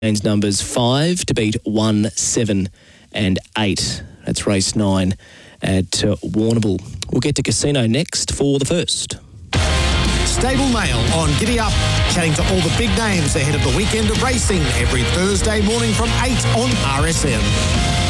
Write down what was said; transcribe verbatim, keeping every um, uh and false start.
Gains numbers five to beat one, seven and eight. That's race nine at uh, Warrnambool. We'll get to Casino next for the first. Stable Mail on Giddy Up, chatting to all the big names ahead of the weekend of racing every Thursday morning from eight on R S M.